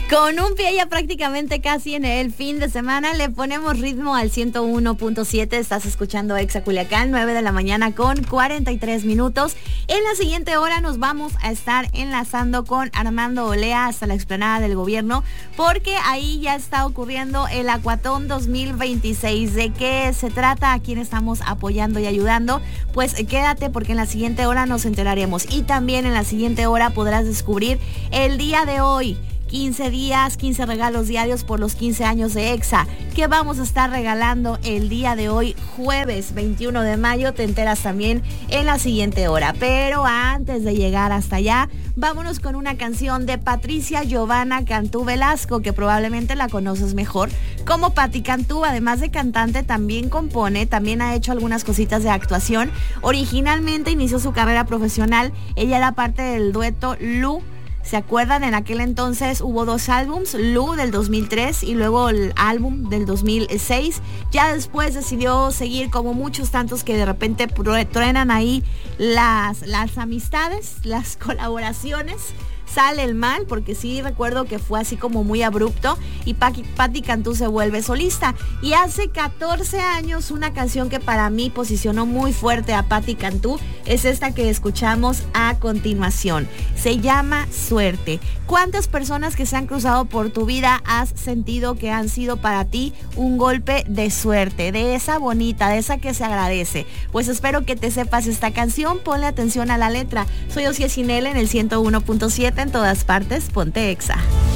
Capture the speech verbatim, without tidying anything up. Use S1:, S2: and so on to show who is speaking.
S1: Con un pie ya prácticamente casi en el fin de semana, le ponemos ritmo al ciento uno punto siete. Estás escuchando Exa Culiacán, nueve de la mañana con cuarenta y tres minutos. En la siguiente hora nos vamos a estar enlazando con Armando Olea hasta la explanada del gobierno, porque ahí ya está ocurriendo el Acuatón dos mil veintiséis. ¿De qué se trata? ¿A quién estamos apoyando y ayudando? Pues quédate, porque en la siguiente hora nos enteraremos. Y también en la siguiente hora podrás descubrir el día de hoy. quince días, quince regalos diarios por los quince años de Exa. ¿Qué vamos a estar regalando el día de hoy, jueves veintiuno de mayo? Te enteras también en la siguiente hora. Pero antes de llegar hasta allá, vámonos con una canción de Patricia Giovanna Cantú Velasco, que probablemente la conoces mejor como Patti Cantú. Además de cantante, también compone, también ha hecho algunas cositas de actuación. Originalmente inició su carrera profesional. Ella era parte del dueto Lu. ¿Se acuerdan? En aquel entonces hubo dos álbums, Lu del dos mil tres y luego el álbum del dos mil seis. Ya después decidió seguir, como muchos tantos que de repente truenan ahí las, las amistades, las colaboraciones. Sale el mal, porque sí recuerdo que fue así como muy abrupto, y Patti Cantú se vuelve solista. Y hace catorce años una canción que para mí posicionó muy fuerte a Patti Cantú es esta que escuchamos a continuación. Se llama Suerte. ¿Cuántas personas que se han cruzado por tu vida has sentido que han sido para ti un golpe de suerte? De esa bonita, de esa que se agradece. Pues espero que te sepas esta canción, ponle atención a la letra. Soy Osiel Cinel en el ciento uno punto siete. En todas partes, ponte Exa.